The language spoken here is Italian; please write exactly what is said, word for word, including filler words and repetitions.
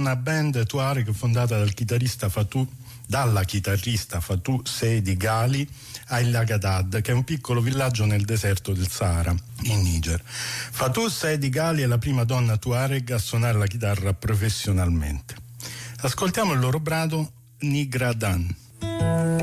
una band tuareg fondata dal chitarrista Fatou, dalla chitarrista Fatou Seydi Ghali a El Agadad, che è un piccolo villaggio nel deserto del Sahara, in Niger. Fatou Seydi Ghali è la prima donna tuareg a suonare la chitarra professionalmente. Ascoltiamo il loro brano Nigradan.